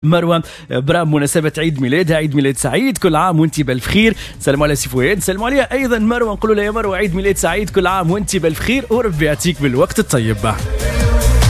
مروة بمناسبة عيد ميلادها، عيد ميلاد سعيد، كل عام وانت بالخير. سلموا على سي فؤاد، سلموا عليها ايضا مروة، نقولوا لها يا مروة عيد ميلاد سعيد، كل عام وانت بالخير وربي يعطيك بالوقت الطيب.